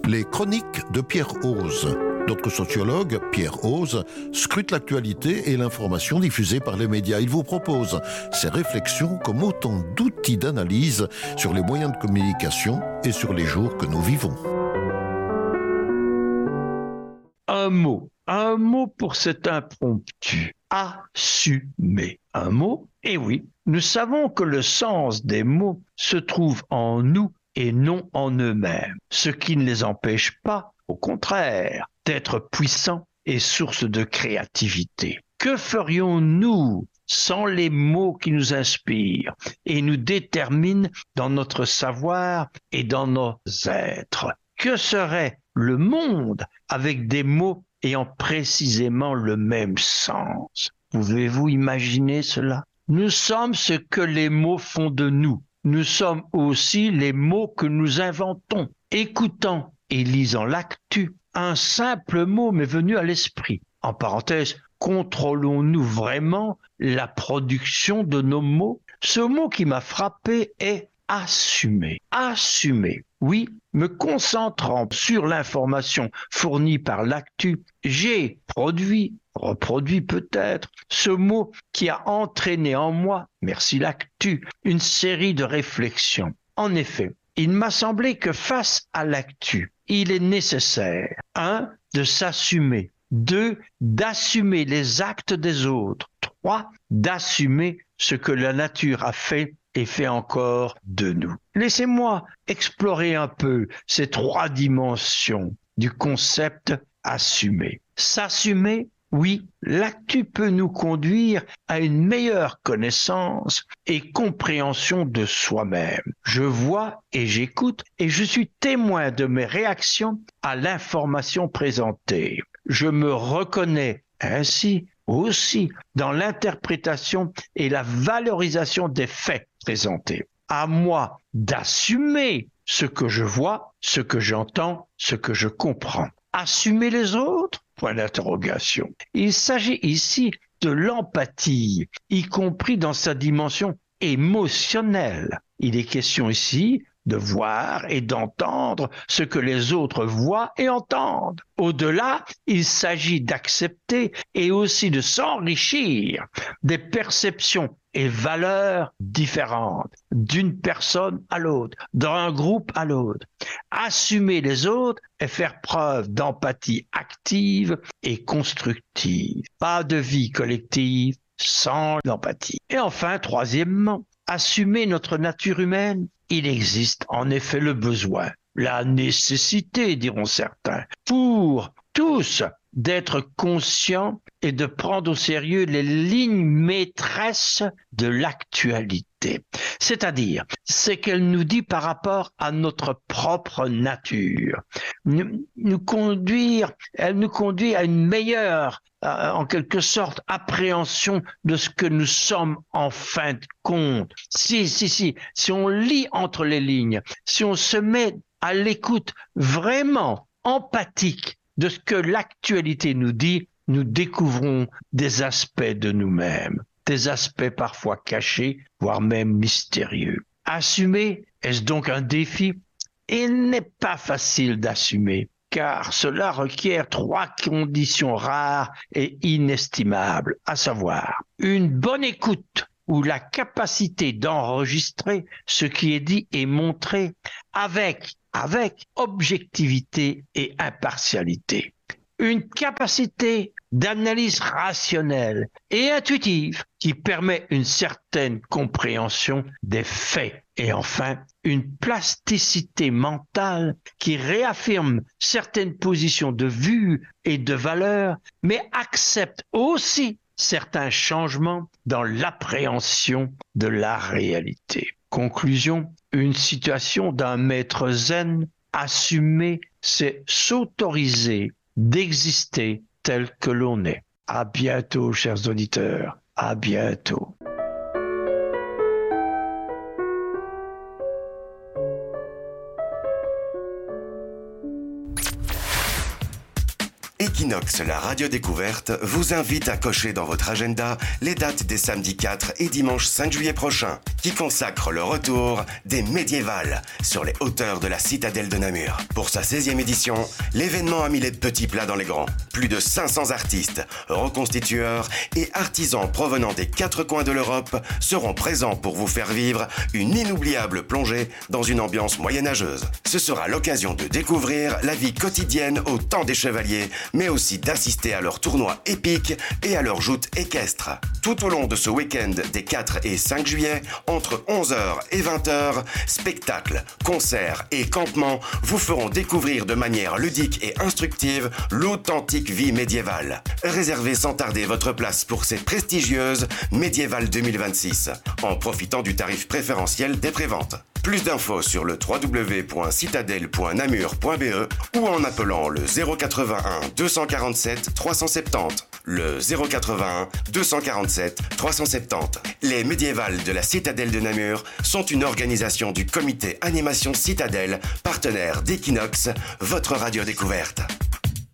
Les chroniques de Pierre Hoze. Notre sociologue, Pierre Hoze, scrute l'actualité et l'information diffusée par les médias. Il vous propose ses réflexions comme autant d'outils d'analyse sur les moyens de communication et sur les jours que nous vivons. Un mot pour cet impromptu. Assumer. Un mot? Eh oui, nous savons que le sens des mots se trouve en nous et non en eux-mêmes, ce qui ne les empêche pas, au contraire, d'être puissants et source de créativité. Que ferions-nous sans les mots qui nous inspirent et nous déterminent dans notre savoir et dans nos êtres? Que serait le monde avec des mots ayant précisément le même sens? Pouvez-vous imaginer cela? Nous sommes ce que les mots font de nous. Nous sommes aussi les mots que nous inventons. Écoutant et lisant l'actu, un simple mot m'est venu à l'esprit. En parenthèse, contrôlons-nous vraiment la production de nos mots? Ce mot qui m'a frappé est assumer. Assumer. Oui, me concentrant sur l'information fournie par l'actu, j'ai reproduit peut-être, ce mot qui a entraîné en moi, merci l'actu, une série de réflexions. En effet, il m'a semblé que face à l'actu, il est nécessaire, 1, de s'assumer, 2, d'assumer les actes des autres, 3, d'assumer ce que la nature a fait et fait encore de nous. Laissez-moi explorer un peu ces 3 dimensions du concept assumer. S'assumer, oui, l'actu peut nous conduire à une meilleure connaissance et compréhension de soi-même. Je vois et j'écoute et je suis témoin de mes réactions à l'information présentée. Je me reconnais ainsi aussi dans l'interprétation et la valorisation des faits présentés. À moi d'assumer ce que je vois, ce que j'entends, ce que je comprends. Assumer les autres? Point d'interrogation. Il s'agit ici de l'empathie, y compris dans sa dimension émotionnelle. Il est question ici de voir et d'entendre ce que les autres voient et entendent. Au-delà, il s'agit d'accepter et aussi de s'enrichir des perceptions et valeurs différentes d'une personne à l'autre, d'un groupe à l'autre. Assumer les autres et faire preuve d'empathie active et constructive. Pas de vie collective sans l'empathie. Et enfin, troisièmement, assumer notre nature humaine. Il existe en effet le besoin, la nécessité, diront certains, pour tous d'être conscients et de prendre au sérieux les lignes maîtresses de l'actualité. C'est-à-dire, ce qu'elle nous dit par rapport à notre propre nature. Elle nous conduit à une meilleure, en quelque sorte, appréhension de ce que nous sommes en fin de compte. Si on lit entre les lignes, si on se met à l'écoute vraiment empathique de ce que l'actualité nous dit, nous découvrons des aspects de nous-mêmes, des aspects parfois cachés, voire même mystérieux. Assumer, est-ce donc un défi? Il n'est pas facile d'assumer, car cela requiert 3 conditions rares et inestimables, à savoir une bonne écoute ou la capacité d'enregistrer ce qui est dit et montré avec objectivité et impartialité. Une capacité d'analyse rationnelle et intuitive qui permet une certaine compréhension des faits. Et enfin, une plasticité mentale qui réaffirme certaines positions de vue et de valeur, mais accepte aussi certains changements dans l'appréhension de la réalité. Conclusion, une situation d'un maître zen, assumer, c'est s'autoriser d'exister tel que l'on est. À bientôt, chers auditeurs. À bientôt. Equinox, la radio découverte, vous invite à cocher dans votre agenda les dates des samedis 4 et dimanche 5 juillet prochains. qui consacre le retour des médiévales sur les hauteurs de la citadelle de Namur. Pour sa 16e édition, l'événement a mis les petits plats dans les grands. Plus de 500 artistes, reconstitueurs et artisans provenant des 4 coins de l'Europe seront présents pour vous faire vivre une inoubliable plongée dans une ambiance moyenâgeuse. Ce sera l'occasion de découvrir la vie quotidienne au temps des chevaliers, mais aussi d'assister à leurs tournois épiques et à leurs joutes équestres. Tout au long de ce week-end des 4 et 5 juillet, entre 11h et 20h, spectacles, concerts et campements vous feront découvrir de manière ludique et instructive l'authentique vie médiévale. Réservez sans tarder votre place pour cette prestigieuse Médiévale 2026, en profitant du tarif préférentiel des préventes. Plus d'infos sur le www.citadelle.namur.be ou en appelant le 081 247 370. Le 081 247 370. Les médiévales de la Citadelle de Namur sont une organisation du comité Animation Citadelle, partenaire d'Equinox, votre radio découverte.